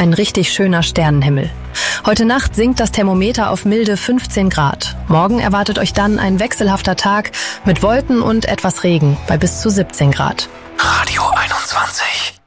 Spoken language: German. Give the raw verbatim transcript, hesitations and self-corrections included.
ein richtig schöner Sternenhimmel. Heute Nacht sinkt das Thermometer auf milde fünfzehn Grad. Morgen erwartet euch dann ein wechselhafter Tag mit Wolken und etwas Regen bei bis zu siebzehn Grad. Radio einundzwanzig.